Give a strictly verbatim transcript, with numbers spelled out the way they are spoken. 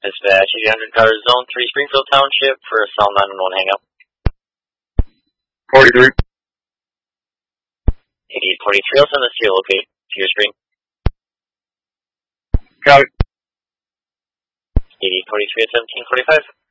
Dispatch eight hundred Cars Zone three Springfield Township for a Cell nine one one hang up. forty-three. eighty-eight forty-three, I'll send this to you locate to your screen. Copy. eighty-eight forty-three at seventeen forty-five.